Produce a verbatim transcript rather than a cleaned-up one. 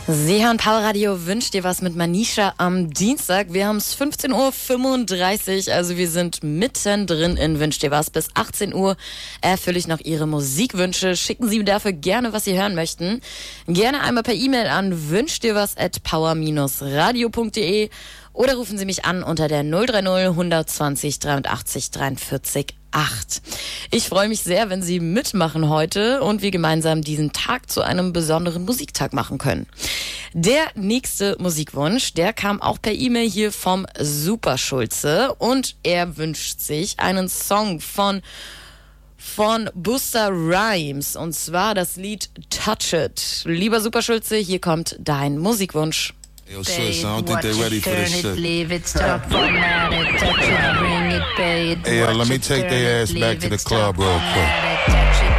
Sie hören Powerradio, wünscht dir was mit Manisha am Dienstag. Wir haben es fünfzehn Uhr fünfunddreißig, also wir sind mittendrin in Wünsch dir was. Bis achtzehn Uhr erfülle ich noch Ihre Musikwünsche. Schicken Sie mir dafür gerne, was Sie hören möchten. Gerne einmal per E-Mail an wünscht dir was at power radio punkt de oder rufen Sie mich an unter der null drei null hundertzwanzig dreiundachtzig dreiundvierzig acht. Ich freue mich sehr, wenn Sie mitmachen heute und wir gemeinsam diesen Tag zu einem besonderen Musiktag machen können. Der nächste Musikwunsch, der kam auch per E-Mail hier vom Superschulze und er wünscht sich einen Song von von Busta Rhymes und zwar das Lied Touch It. Lieber Superschulze, hier kommt dein Musikwunsch. Yo, sis, I don't think they ready for this shit. Hey, yo, let me take their ass back to the club real quick.